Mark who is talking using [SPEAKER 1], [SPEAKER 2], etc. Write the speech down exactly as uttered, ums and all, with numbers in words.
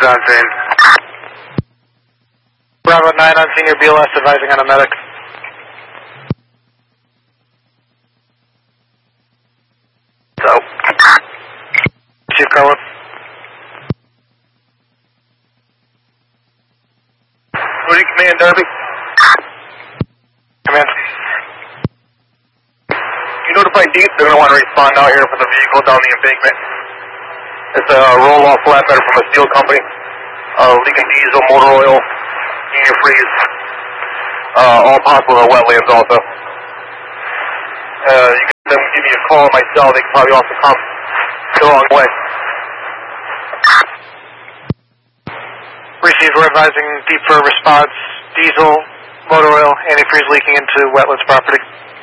[SPEAKER 1] on scene.
[SPEAKER 2] Bravo nine on senior B L S advising on a medic.
[SPEAKER 1] So.
[SPEAKER 2] Chief Carlo.
[SPEAKER 1] Rudy, command, Derby.
[SPEAKER 2] Command.
[SPEAKER 1] You notify Deep, they're going to want to respond out here for the vehicle down the embankment. It's a roll-off flatbed from a steel company. Uh, leaking diesel, motor oil, antifreeze. Uh, all possible in the wetlands also. Uh, you can then give me a call on my cell, they can probably also come the wrong way.
[SPEAKER 2] Receive, we're advising deep for response, diesel, motor oil, antifreeze leaking into wetlands property.